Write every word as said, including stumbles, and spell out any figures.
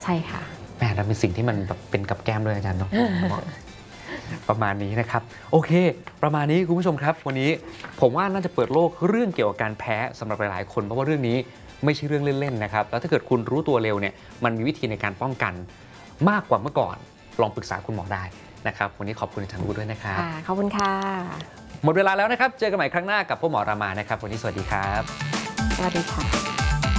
ใช่ค่ะแหมมันเป็นสิ่งที่มันแบบเป็นกับแก้มเลยอาจารย์เนาะ ประมาณนี้นะครับโอเคประมาณนี้คุณผู้ชมครับวันนี้ผมว่าน่าจะเปิดโลกเรื่องเกี่ยวกับการแพ้สำหรับหลายๆคนเพราะว่าเรื่องนี้ไม่ใช่เรื่องเล่นๆนะครับแล้วถ้าเกิดคุณรู้ตัวเร็วเนี่ยมันมีวิธีในการป้องกันมากกว่าเมื่อก่อนลองปรึกษาคุณหมอได้นะครับวันนี้ขอบคุณอาจารย์วุฒิด้วยนะครับขอบคุณค่ะหมดเวลาแล้วนะครับเจอกันใหม่ครั้งหน้ากับพ่อหมอรามานะครับวันนี้สวัสดีครับสวัสดีค่ะ